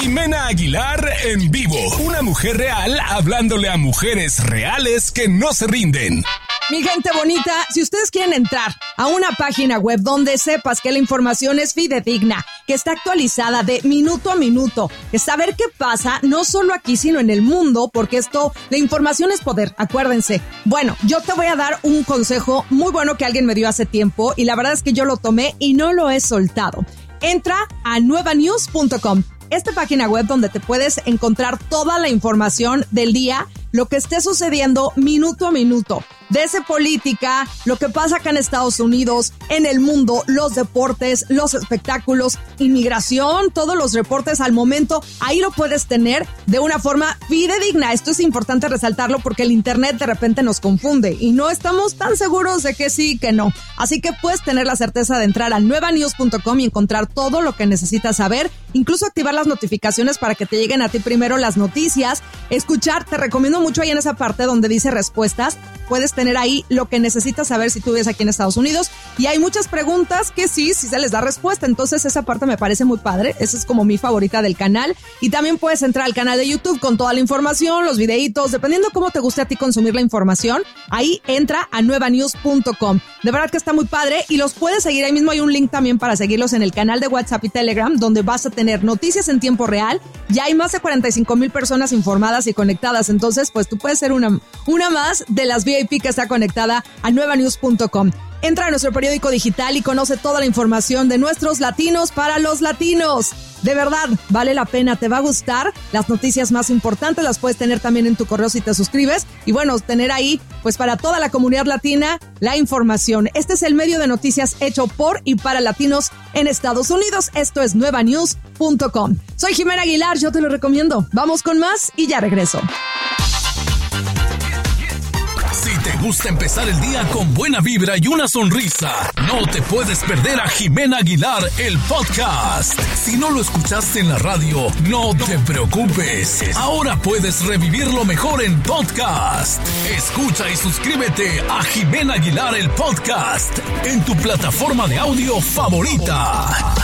Jimena Aguilar en vivo. Una mujer real hablándole a mujeres reales que no se rinden. Mi gente bonita, si ustedes quieren entrar a una página web donde sepas que la información es fidedigna, que está actualizada de minuto a minuto, que saber qué pasa no solo aquí sino en el mundo, porque la información es poder, acuérdense. Bueno, yo te voy a dar un consejo muy bueno que alguien me dio hace tiempo y la verdad es que yo lo tomé y no lo he soltado. Entra a nuevanews.com. Esta página web donde te puedes encontrar toda la información del día, lo que esté sucediendo minuto a minuto, desde política, lo que pasa acá en Estados Unidos, en el mundo, los deportes, los espectáculos, inmigración, todos los reportes al momento, ahí lo puedes tener de una forma fidedigna. Esto es importante resaltarlo porque el internet de repente nos confunde y no estamos tan seguros de que sí, que no. Así que puedes tener la certeza de entrar a nuevanews.com y encontrar todo lo que necesitas saber, incluso activar las notificaciones para que te lleguen a ti primero las noticias, escuchar, te recomiendo mucho ahí en esa parte donde dice respuestas, puedes tener ahí lo que necesitas saber si tú vives aquí en Estados Unidos y hay muchas preguntas que sí se les da respuesta, entonces esa parte me parece muy padre, esa es como mi favorita del canal y también puedes entrar al canal de YouTube con toda la información, los videitos, dependiendo cómo te guste a ti consumir la información, ahí entra a nuevanews.com, de verdad que está muy padre y los puedes seguir, ahí mismo hay un link también para seguirlos en el canal de WhatsApp y Telegram donde vas a tener noticias en tiempo real, ya hay más de 45,000 personas informadas y conectadas, entonces pues tú puedes ser una más de las VIP que está conectada a nuevanews.com. Entra a nuestro periódico digital y conoce toda la información de nuestros latinos para los latinos. De verdad, vale la pena, te va a gustar. Las noticias más importantes las puedes tener también en tu correo si te suscribes. Y bueno, tener ahí, pues para toda la comunidad latina, la información. Este es el medio de noticias hecho por y para latinos en Estados Unidos. Esto es nuevanews.com. Soy Jimena Aguilar, yo te lo recomiendo. Vamos con más y ya regreso. Si te gusta empezar el día con buena vibra y una sonrisa, no te puedes perder a Jimena Aguilar, el podcast. Si no lo escuchaste en la radio, no te preocupes. Ahora puedes revivirlo mejor en podcast. Escucha y suscríbete a Jimena Aguilar, el podcast, en tu plataforma de audio favorita.